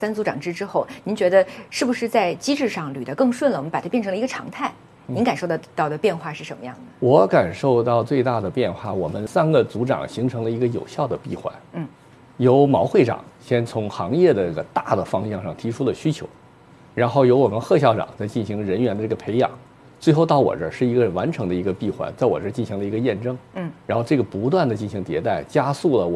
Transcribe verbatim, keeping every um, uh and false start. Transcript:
三组长制之后，您觉得是不是在机制上捋得更顺了？我们把它变成了一个常态。您感受得到的变化是什么样的？ 我感受到最大的变化，我们三个组长形成了一个有效的闭环。嗯，由毛会长先从行业的这个大的方向上提出了需求，然后由我们贺校长再进行人员的这个培养，最后到我这儿是一个完成的一个闭环，在我这儿进行了一个验证。嗯，然后这个不断的进行迭代，加速了我。